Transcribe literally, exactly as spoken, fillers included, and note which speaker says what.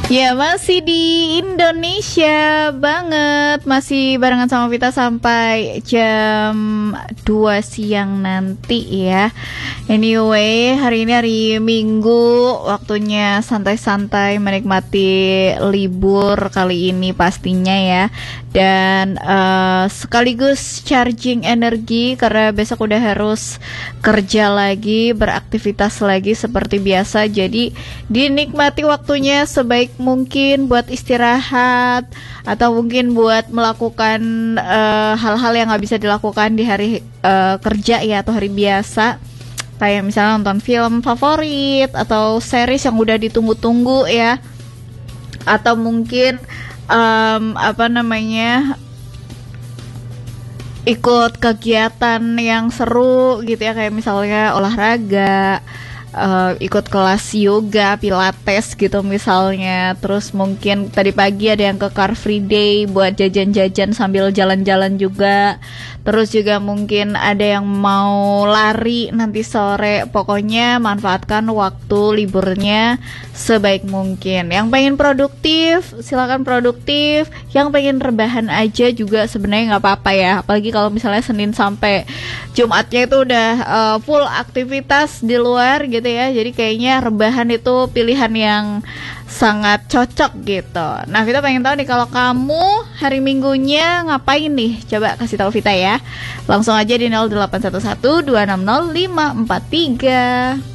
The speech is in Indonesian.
Speaker 1: Ya, masih di Indonesia banget. Masih barengan sama Vita sampai jam dua siang nanti ya. Anyway, hari ini hari Minggu, waktunya santai-santai menikmati libur kali ini pastinya ya. Dan uh, sekaligus charging energi karena besok udah harus kerja lagi, beraktivitas lagi seperti biasa. Jadi dinikmati waktunya sebaik mungkin buat istirahat atau mungkin buat melakukan uh, hal-hal yang nggak bisa dilakukan di hari uh, kerja ya atau hari biasa, kayak misalnya nonton film favorit atau series yang udah ditunggu-tunggu ya, atau mungkin um, apa namanya ikut kegiatan yang seru gitu ya, kayak misalnya olahraga, Uh, ikut kelas yoga, pilates gitu misalnya. Terus mungkin tadi pagi ada yang ke Car Free Day buat jajan-jajan sambil jalan-jalan juga. Terus juga mungkin ada yang mau lari nanti sore. Pokoknya manfaatkan waktu liburnya sebaik mungkin. Yang pengen produktif, silakan produktif. Yang pengen rebahan aja juga sebenarnya nggak apa-apa ya. Apalagi kalau misalnya Senin sampai Jumatnya itu udah uh, full aktivitas di luar gitu ya. Jadi kayaknya rebahan itu pilihan yang sangat cocok gitu. Nah, Vita pengen tahu nih, kalau kamu hari Minggunya ngapain nih? Coba kasih tahu Vita ya. Langsung aja di nol delapan satu satu dua enam nol lima empat tiga.